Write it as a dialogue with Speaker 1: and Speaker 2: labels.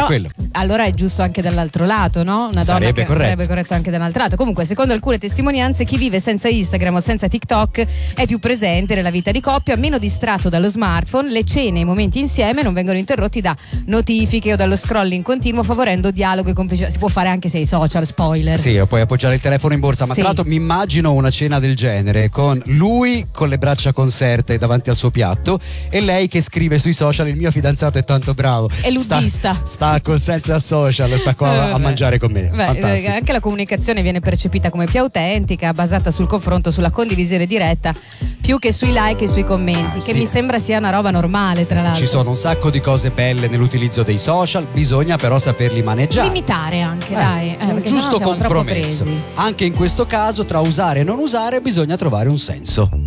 Speaker 1: però,
Speaker 2: quello.
Speaker 1: allora è giusto anche dall'altro lato, no? Una donna
Speaker 2: Sarebbe corretto.
Speaker 1: sarebbe corretto anche dall'altro lato. Comunque, secondo alcune testimonianze, chi vive senza Instagram o senza TikTok è più presente nella vita di coppia, meno distratto dallo smartphone, le cene e i momenti insieme non vengono interrotti da notifiche o dallo scrolling continuo, favorendo dialogo e complicità. Si può fare anche se hai social, spoiler.
Speaker 2: Sì, o puoi appoggiare il telefono in borsa, ma
Speaker 1: Sì.
Speaker 2: tra l'altro mi immagino una cena del genere con lui con le braccia conserte davanti al suo piatto e lei che scrive sui social: il mio fidanzato è tanto bravo,
Speaker 1: È luddista.
Speaker 2: sta col senza social, sta qua a mangiare con me. Fantastico.
Speaker 1: Anche la comunicazione viene percepita come più autentica, basata sul confronto, sulla condivisione diretta, più che sui like e sui commenti, che
Speaker 2: Sì.
Speaker 1: mi sembra sia una roba normale, tra l'altro.
Speaker 2: Ci sono un sacco di cose belle nell'utilizzo dei social, bisogna però saperli maneggiare.
Speaker 1: Limitare anche, dai,
Speaker 2: un
Speaker 1: perché
Speaker 2: giusto
Speaker 1: sennò siamo troppo
Speaker 2: compromesso.
Speaker 1: presi.
Speaker 2: Anche in questo caso, tra usare e non usare, bisogna trovare un senso.